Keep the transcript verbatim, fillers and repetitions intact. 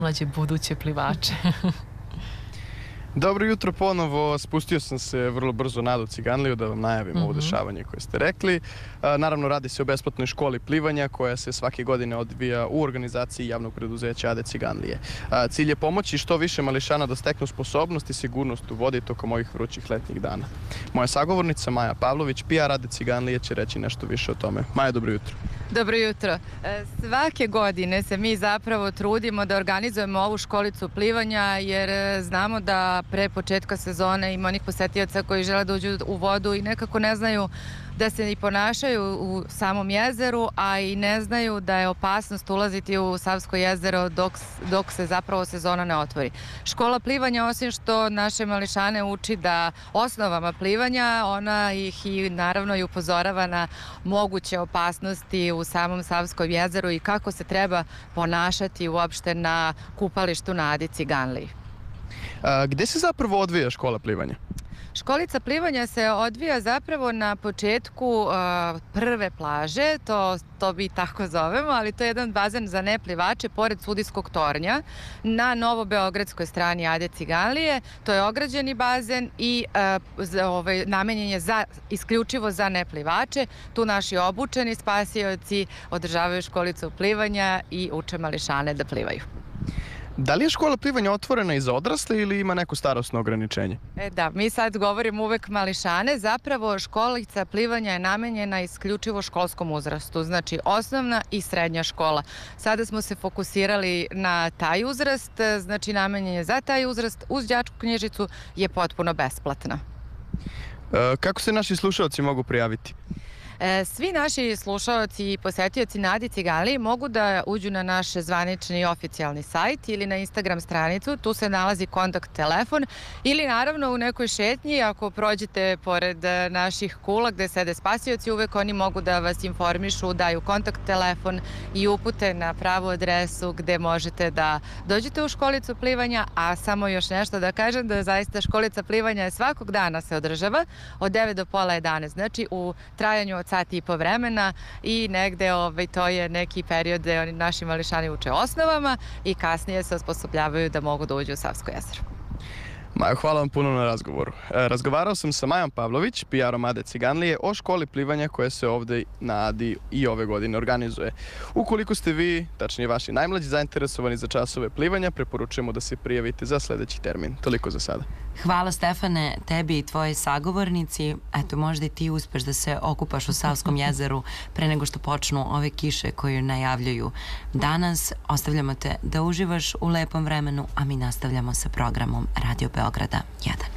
mlađe buduće plivače. Dobro jutro ponovo, spustio sam se vrlo brzo na do Ciganliju da vam najavim ovo dešavanje koje ste rekli. Naravno, radi se o besplatnoj školi plivanja koja se svake godine odvija u organizaciji javnog preduzeća A D Ciganlije. Cilj je pomoći što više mališana da steknu sposobnost i sigurnost u vodi tokom ovih vrućih letnjih dana. Moja sagovornica Maja Pavlović, P R A D Ciganlije, će reći nešto više o tome. Maja, dobro jutro. Dobro jutro. Svake godine se mi zapravo trudimo da organizujemo ovu školicu plivanja jer znamo da pre početka sezone ima onih posetioca koji žele da uđu u vodu i nekako ne znaju da se i ponašaju u samom jezeru, a i ne znaju da je opasnost ulaziti u Savsko jezero dok, dok se zapravo sezona ne otvori. Škola plivanja, osim što naše mališane uči da osnovama plivanja, ona ih i naravno i upozorava na moguće opasnosti u samom Savskom jezeru i kako se treba ponašati uopšte na kupalištu na A D Ciganliji. A, gde se zapravo odvija škola plivanja? Školica plivanja se odvija zapravo na početku uh, prve plaže, to, to mi tako zovemo, ali to je jedan bazen za neplivače pored Sudijskog tornja na novobeogradskoj strani A D Ciganlije. To je ograđeni bazen i uh, za, ovaj, namenjen je za, isključivo za neplivače. Tu naši obučeni spasioci održavaju školicu plivanja i uče mališane da plivaju. Da li je škola plivanja otvorena i za odrasle ili ima neko starosno ograničenje? E da, mi sad govorimo uvek mališane, zapravo školica plivanja je namenjena isključivo školskom uzrastu, znači osnovna i srednja škola. Sada smo se fokusirali na taj uzrast, znači namenjen je za taj uzrast, uz đačku knjižicu je potpuno besplatna. E, kako se naši slušalci mogu prijaviti? Svi naši slušaoci i posetioci na A D Ciganliji mogu da uđu na naš zvanični i oficijalni sajt ili na Instagram stranicu, tu se nalazi kontakt telefon ili naravno u nekoj šetnji ako prođete pored naših kula gde sede spasioci, uvek oni mogu da vas informišu, daju kontakt telefon i upute na pravu adresu gde možete da dođete u školicu plivanja, a samo još nešto da kažem da zaista školica plivanja svakog dana se održava od devet do pola jedanaest, znači u trajanju od sati i po vremena i negde ovaj, to je neki period gde oni naši mališani uče osnovama i kasnije se osposobljavaju da mogu da uđu u Savsko jezero. Majo, hvala vam puno na razgovoru. E, razgovarao sam sa Majom Pavlović, P R-om A D Ciganlije, o školi plivanja koja se ovde na A D I i ove godine organizuje. Ukoliko ste vi, tačnije vaši najmlađi, zainteresovani za časove plivanja, preporučujemo da se prijavite za sledeći termin. Toliko za sada. Hvala Stefane, tebi i tvojoj sagovornici. Eto, možda i ti uspeš da se okupaš u Savskom jezeru pre nego što počnu ove kiše koje najavljuju danas. Ostavljamo te da uživaš u lepom vremenu, a mi nastavljamo sa programom Radio Beograda jedan.